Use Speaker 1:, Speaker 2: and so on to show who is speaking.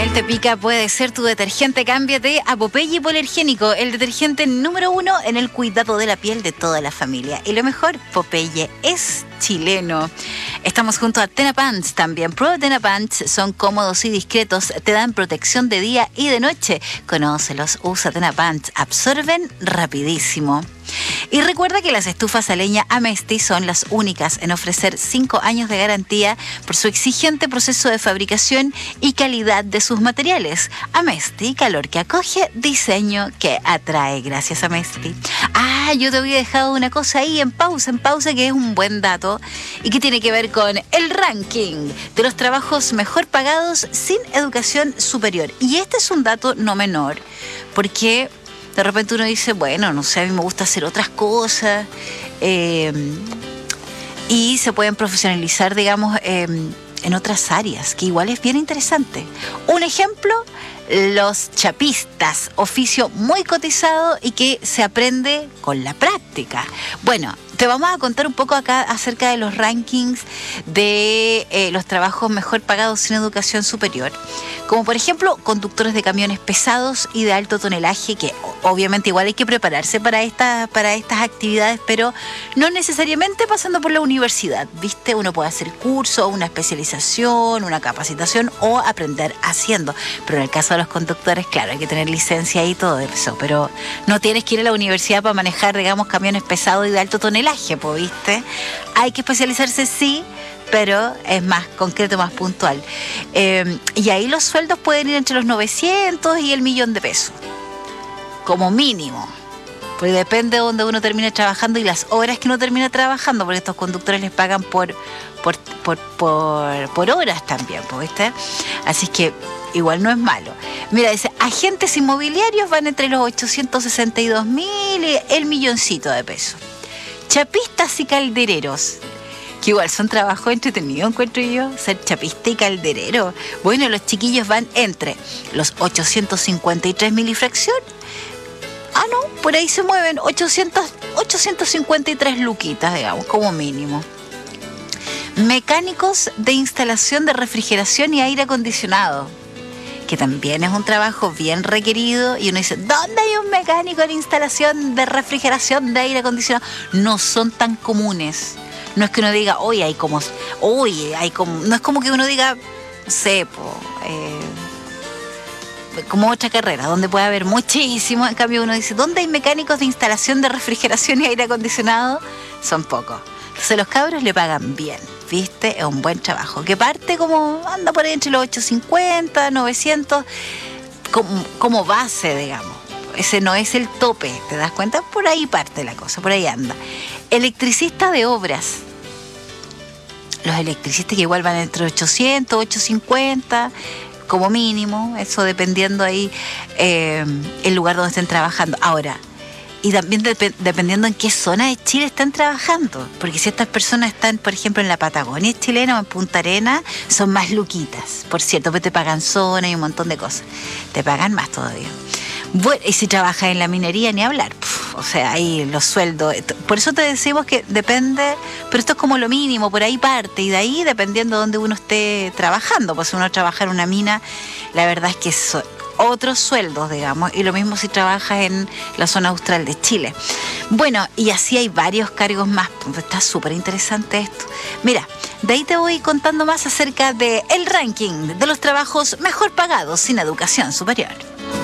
Speaker 1: piel te pica puede ser tu detergente. Cámbiate a Popeye Hipoalergénico, el detergente número 1 en el cuidado de la piel de toda la familia. Y lo mejor, Popeye es chileno. Estamos junto a Tena Pants también. Prueba Tena Pants, son cómodos y discretos, te dan protección de día y de noche. Conócelos, usa Tena Pants, absorben rapidísimo. Y recuerda que las estufas a leña Amesti son las únicas en ofrecer 5 años de garantía por su exigente proceso de fabricación y calidad de sus materiales. Amesti, calor que acoge, diseño que atrae. Gracias, Amesti. Yo te había dejado una cosa ahí en pausa, que es un buen dato y que tiene que ver con el ranking de los trabajos mejor pagados sin educación superior. Y este es un dato no menor, porque de repente uno dice, bueno, no sé, a mí me gusta hacer otras cosas y se pueden profesionalizar, digamos, en otras áreas, que igual es bien interesante. Un ejemplo, los chapistas, oficio muy cotizado y que se aprende con la práctica. Bueno, te vamos a contar un poco acá acerca de los rankings de los trabajos mejor pagados sin educación superior, como por ejemplo conductores de camiones pesados y de alto tonelaje, que obviamente igual hay que prepararse para estas actividades, pero no necesariamente pasando por la universidad, ¿viste? Uno puede hacer curso, una especialización, una capacitación o aprender haciendo, pero en el caso de los conductores, claro, hay que tener licencia y todo eso, pero no tienes que ir a la universidad para manejar, digamos, camiones pesados y de alto tonelaje, ¿viste? Hay que especializarse, sí, pero es más concreto, más puntual. Y ahí los sueldos pueden ir entre los 900 y el 1.000.000 de pesos, como mínimo. Porque depende de donde uno termine trabajando y las horas que uno termina trabajando, porque estos conductores les pagan por horas también, ¿viste? Así que igual no es malo. Mira, dice, agentes inmobiliarios van entre los 862.000 y el 1.000.000 de pesos. Chapistas y caldereros, que igual son trabajos entretenidos, encuentro yo, ser chapista y calderero. Bueno, los chiquillos van entre los 853.000 y fracción. Por ahí se mueven 853 luquitas, digamos, como mínimo. Mecánicos de instalación de refrigeración y aire acondicionado, que también es un trabajo bien requerido, y uno dice, ¿dónde hay un mecánico de instalación de refrigeración de aire acondicionado? No son tan comunes. No es que uno diga, no es como que uno diga, no sé, como otra carrera, donde puede haber muchísimo. En cambio uno dice, ¿dónde hay mecánicos de instalación de refrigeración y aire acondicionado? Son pocos. Entonces los cabros le pagan bien, ¿viste? Es un buen trabajo, que parte como, anda por ahí entre los 850, 900, como base, digamos. Ese no es el tope, ¿te das cuenta? Por ahí parte la cosa, por ahí anda. Electricista de obras. Los electricistas que igual van entre 800, 850, como mínimo, eso dependiendo ahí el lugar donde estén trabajando. Ahora, y también dependiendo en qué zona de Chile están trabajando, porque si estas personas están, por ejemplo, en la Patagonia chilena o en Punta Arenas, son más luquitas, por cierto, pues te pagan zona y un montón de cosas, te pagan más todavía. Bueno, y si trabajas en la minería, ni hablar. O sea, ahí los sueldos. Por eso te decimos que depende, pero esto es como lo mínimo, por ahí parte, y de ahí dependiendo de donde uno esté trabajando. Pues si uno trabaja en una mina, la verdad es que son otros sueldos, digamos, y lo mismo si trabajas en la zona austral de Chile. Bueno, y así hay varios cargos más. Está súper interesante esto. Mira, de ahí te voy contando más acerca del ranking de los trabajos mejor pagados sin educación superior.